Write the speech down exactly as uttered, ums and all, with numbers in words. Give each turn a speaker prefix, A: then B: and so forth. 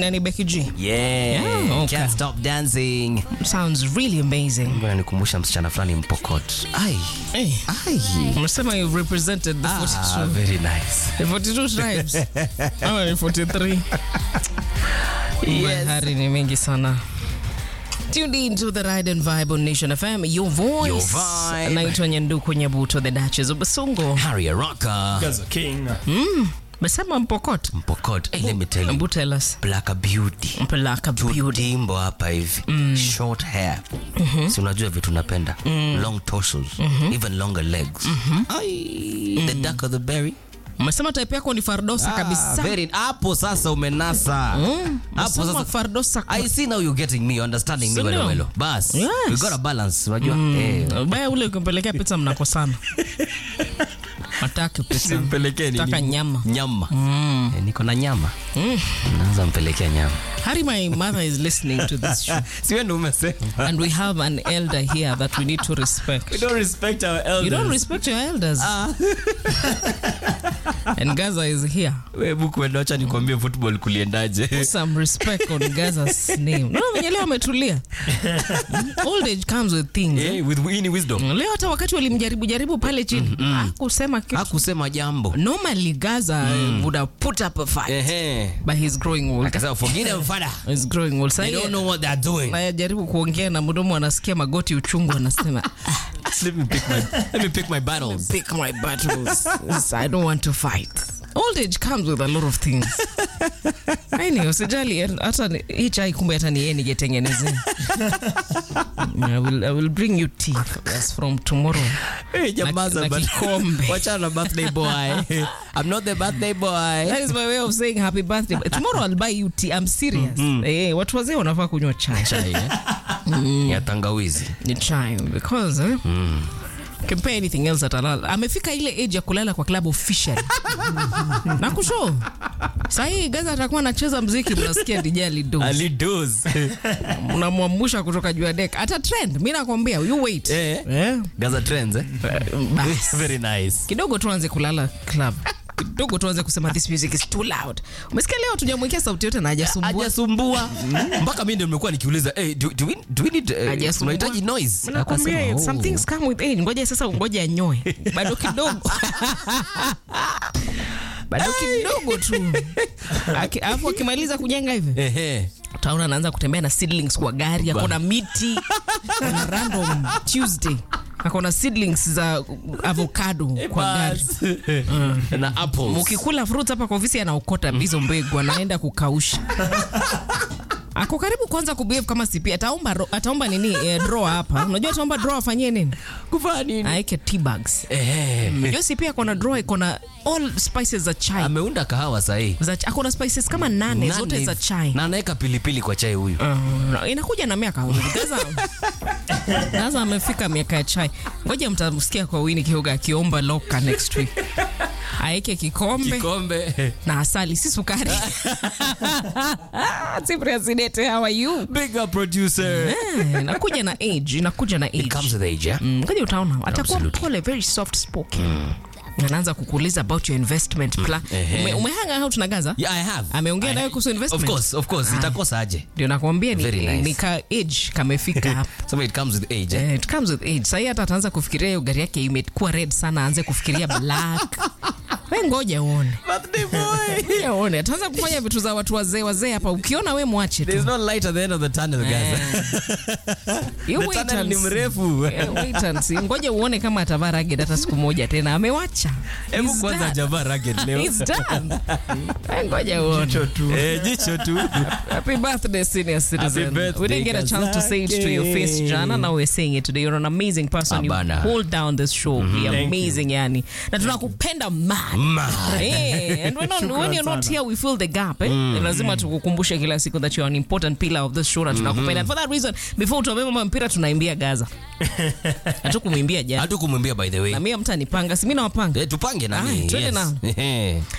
A: nani Becky G?
B: Yeah, yeah, okay. Can't stop dancing.
A: Sounds really amazing.
B: Mbona nikumbusha msichana fulani Mpokot. Ai.
A: Hey.
B: Ai.
A: Unasema you represented the forty-two.
B: Ah, very nice.
A: The forty-two tribes. Ama ni forty-three.
B: Yes.
A: Hari ni mingi sana. Tuned in to the Ride and Vibe on Nation F M. Your voice.
B: Your vibe.
A: Naitwa Nyanduku Nyabuto, the Duchess of Basungo.
B: Harry Rocker.
C: Gaza King.
A: Mm. Mesema Mpokot.
B: Mpokot. Hey, let me tell you.
A: Mbu tell us.
B: Black beauty.
A: Black beauty.
B: Tudimbo hapa hivi. Mm. Short hair. Mm-hmm. Si unajua vitu napenda. Mm. Long torsos. Mm-hmm. Even longer legs. Mm-hmm. Ay, mm. The darker the berry.
A: Umesema type yako ni Fardosa
B: ah,
A: kabisa.
B: Very hapo sasa umenasa.
A: Mm.
B: Hapo sasa
A: Fardosa.
B: I see now you're getting me, you're understanding
A: so
B: me well
A: no.
B: well. Bas.
A: Yes.
B: We got a balance, unajua?
A: Mm.
B: Eh.
A: Baya ule ukimpelekea pizza mnakosana. Mataki pizza.
B: Simpelekee nini?
A: Taka nyama.
B: Nyama.
A: Mm.
B: Eh, niko na nyama.
A: Mm.
B: Naanza mpelekea nyama.
A: Harry, my mother is listening to this show.
B: Siwe ndo umesema.
A: And we have an elder here that we need to respect.
C: We don't respect our elders.
A: You don't respect your elders.
B: Ah.
A: And Gaza is here.
B: Wewe buku wewe acha nikwambie football kuliendaje.
A: Put some respect on Gaza's name. No, venye leo ametulia. Old age comes with things.
B: Yeah, eh? With any wisdom.
A: Leo hata wakati walimjaribu jaribu pale chini, mm-hmm. hakusema kitu.
B: Hakusema jambo.
A: Normally Gaza mm. would have put up a fight.
B: Eh.
A: But he's growing old.
B: Akasema forget them father.
A: He's growing old.
B: They don't know what they're doing.
A: Na jaribu kuongea na mdomo anasikia magoti uchungu anasema
B: let me pick my let me pick my battles.
A: Pick my battles. I don't want to fight. Old age comes with a lot of things. Aini usijali hata hii chai kumbe hata ni yeye nigetengenezea. I will I will bring you tea as from tomorrow.
B: Hey, jamaza but wacha na birthday boy. I'm not the birthday boy.
A: That is my way of saying happy birthday. Tomorrow I'll buy you tea. I'm serious. Mm-hmm. Eh, watu wazee wanafaa kunywa chai.
B: Chai eh? Mm. Ya tangawizi.
A: Ni chai because eh? Mm. Compare anything else at all. Amefika ile age ya kulala kwa club official. Na kusho. Sahi Gaza atakuwa anacheza muziki mnasikia D J Lidos.
B: Lidos.
A: Unamwamsha kutoka juu ya deck. Ata trend. Mimi nakwambia you wait.
B: Eh.
A: Eh.
B: Gaza trends eh. Very nice.
A: Kidogo tuanze kulala club. Kidogo tuanze kusema this music is too loud. Umesikia leo tujamwekea sauti yote na hajasumbua.
B: Hajasumbua. Mpaka mimi ndio nimekuwa nikiuliza, hey, do, do we do we need uh, unahitaji noise?
A: Nakwambia oh. Some things come with age. Ngoja sasa ngoja anyoe. Bado kidogo. Bado kidogo tu. Alafu akimaliza kujenga hivi.
B: Ehe.
A: Utaona anaanza kutembea na seedlings kwa gari, akona miti, na random Tuesday. Akona seedlings za avocado kwa gari.
B: Uh. Na apples.
A: Mkikula fruits hapa kwa ofisi anaokota hizo mbegu anaenda kukausha. Ako karibu kwanza kubehave kama C P. Ataomba ataomba nini eh, draw hapa. Unajua ataomba draw afanyie nini?
B: Kufanya nini?
A: Aeke tea bags.
B: Eh.
A: Unajua C P akona draw ikona all spices za chai.
B: Ameunda kahawa sahi.
A: Za akona spices kama nane, nane zote za chai.
B: Na anaweka pilipili kwa chai huyu.
A: Uh, inakuja na miaka huyu. Gaza. Gaza amefika miaka ya chai. Ngoja mtamsikia kwa Winnie Kihoga akiomba loka next week. Aeke kikombe.
B: Kikombe.
A: Na asali si sukari. Si president, how are you?
B: Big up producer.
A: Yeah, inakuja na age, inakuja na age.
B: It comes with age, yeah?
A: Mm, ngoja utaona. Atakuwa pole, very soft spoken. Mm. Anaanza kukuuliza about your investment plan. Mm. Ume, umehanga out na Gaza?
B: Yeah, I have.
A: Ameongea nawe kuhusu investment?
B: Of course, of course. Itakosa aje.
A: Ndio nakwambia ni,
B: nice.
A: ni ka age kamefika hapa.
B: So it comes with age. Eh?
A: Uh, it comes with age. Sasa hata ataanza kufikiria hiyo gari yake imekuwa red sana, aanze kufikiria black. Wewe ngoja uone.
B: Birthday boy.
A: Ngoja uone. Ataanza kufanya vitu za watu wazee wazee hapa. Ukiona wewe mwache tu.
B: There's no light at the end of the tunnel, guys.
A: You
B: the
A: wait
B: tunnel ni mrefu.
A: Yeah, wait and see. Ngoja uone kama atavaa ragged hata siku moja tena. Amewacha.
B: Hebu kwanza hajavaa ragged leo.
A: He's done. Ngoja uone.
B: Jicho tu. Eh, jicho tu.
A: Happy birthday, senior citizen.
B: Happy birthday,
A: we didn't get a chance to say it to your face, Jana. Now we're saying it today. You're an amazing person.
B: Abana.
A: You hold down this show. Mm-hmm. You're amazing, yani. Na tunakupenda man.
B: Man.
A: Hey, and when, on, when you're not here, we fill the gap. Eh? Mm. Lazima tukukumbushe kila siku that you're an important pillar of this show na tunakupenda. Mm-hmm. And for that reason, before tuambie mama mpira tunaimbia Gaza. Hatukumwimbia jana.
B: Hatukumwimbia by the way.
A: Na mimi mtanipanga, si mimi nawapanga.
B: Eh, tupange na mimi.
A: Twende na.